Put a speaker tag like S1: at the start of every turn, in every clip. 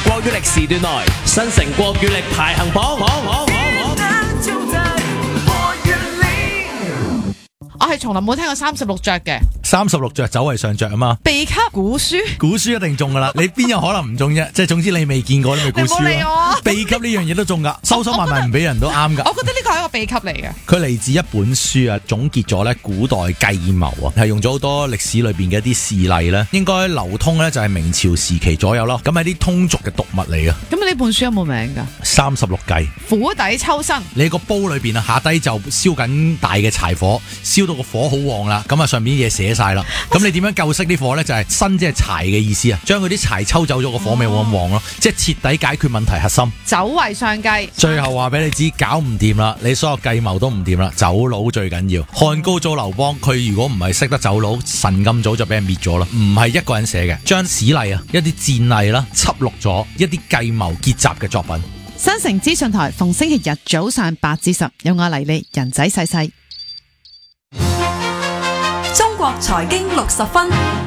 S1: 國語歷時段內新城國語歷排行榜。
S2: 我係從來冇聽過36着嘅。
S3: 36着走為上着啊嘛。
S2: 秘笈古書
S3: 一定中噶啦，你邊有可能唔中啫？即係總之你未見過你咪估書咯。秘笈呢樣嘢都中噶，收收埋埋唔俾人都啱噶。
S2: 我覺得呢個係一個秘笈嚟嘅。
S3: 佢嚟自一本書啊，總結咗咧古代計謀啊，係用咗好多歷史裏邊嘅一啲事例咧，應該流通咧就係明朝時期左右咯。咁係啲通俗嘅讀物嚟嘅。
S2: 咁呢本書有冇名噶
S3: ？36計，
S2: 釜底抽薪。
S3: 你個煲裏邊啊，下低就燒緊大嘅柴火，燒到個火好旺啦，咁啊上面嘢寫晒啦。咁你點樣救熄啲火咧？就係薪即係柴嘅意思啊，將佢啲柴抽走咗，個火咪冇咁旺咯，即係徹底解決問題核心。
S2: 走為上計。
S3: 最後話俾你知，搞唔掂啦，你所有計謀都唔掂啦，走佬最緊要。漢高祖劉邦，佢如果唔係識得走佬，神咁早就俾人滅咗啦。唔係一個人寫嘅，將史例啊，一啲戰例啦，輯錄咗一啲計謀結集嘅作品。
S2: 新城資訊台逢星期日早上8至10，有我黎莉人仔細細。
S4: 中國財經60分，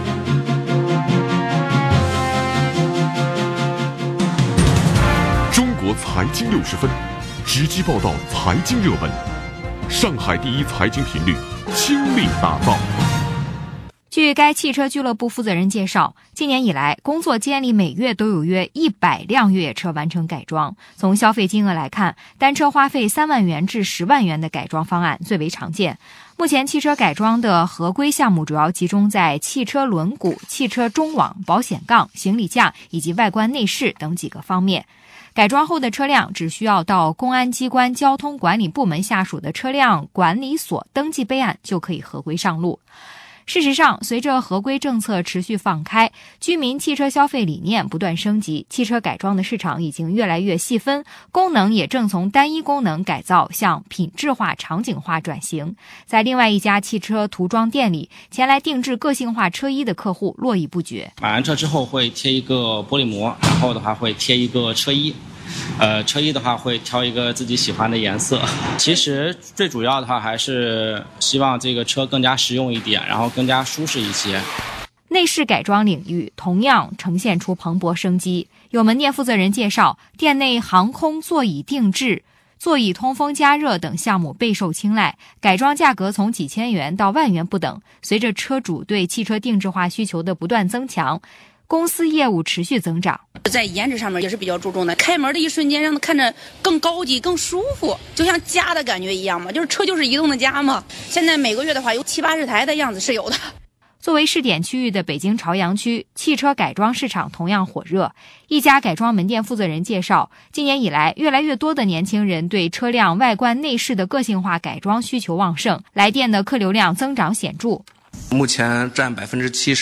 S5: 中國財經60分，直擊報道財經熱門，上海第一財經頻率傾力打造。
S6: 據該汽車俱樂部負責人介紹，今年以來，工作監理每月都有約100輛越野車完成改裝。從消費金額來看，單車花費3萬元至10萬元的改裝方案最為常見。目前汽車改裝的合規項目主要集中在汽車輪毂、汽車中網、保險槓、行李架以及外觀內飾等幾個方面。改裝後的車輛只需要到公安機關交通管理部門下屬的車輛管理所登記備案，就可以合規上路。事實上，隨着合規政策持續放開，居民汽車消費理念不斷升級，汽車改裝的市場已經越來越細分，功能也正從單一功能改造向品質化、場景化轉型。在另外一家汽車塗裝店裏，前來定制個性化車衣的客戶絡繹不絕。
S7: 買完車之後會貼一個玻璃膜，然後的話會貼一個車衣。車衣的話會挑一個自己喜歡的顏色。其實最主要的話還是希望這個車更加實用一點，然後更加舒適一些。
S6: 內飾改裝領域同樣呈現出蓬勃生機。有門店負責人介紹，店內航空座椅定制、座椅通風加熱等項目備受青睞，改裝價格從幾千元到萬元不等。隨着車主對汽車定制化需求的不斷增強，公司業務持續增長。
S8: 在顏值上面也是比較注重的，開門的一瞬間讓它看着更高級更舒服，就像家的感覺一樣嘛，就是車就是移動的家嘛。現在每個月的話有70-80台的樣子是有的。
S6: 作為試點區域的北京朝陽區，汽車改裝市場同樣火熱。一家改裝門店負責人介紹，今年以來越來越多的年輕人對車輛外觀內飾的個性化改裝需求旺盛，來店的客流量增長顯著。
S9: 目前佔70%